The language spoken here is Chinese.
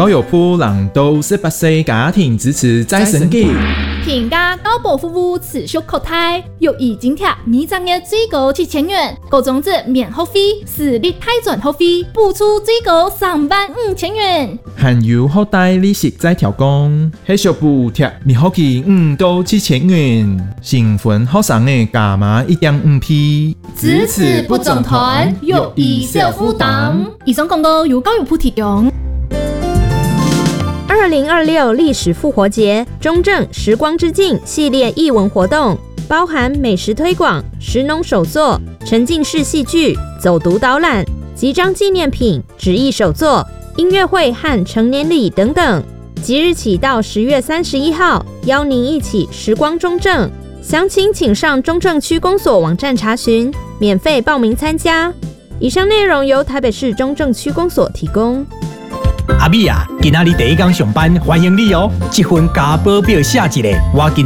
高友铺让都18岁家庭支持再生机。 平价高保服务持续扩大，又已津贴每张月最高7000元，高种子免学费，私立泰转学费补助最高35000元。 含有后代利息再调降，还需补贴每学期5到7000元，新婚学生的加码1.5%。 支持不总团，又以小负担。以上广告由高友铺提供。 2026历史复活节中正时光之境系列艺文活动，包含美食推广、食农手作、沉浸式戏剧、走读导览、集章纪念品、纸艺手作、音乐会和成年礼等等。即日起到10月31号，邀您一起时光中正。详情请上中正区公所网站查询，免费报名参加。以上内容由台北市中正区公所提供。 阿美啊，今仔日第一天上班，欢迎你哦！这份加保表写一个，我今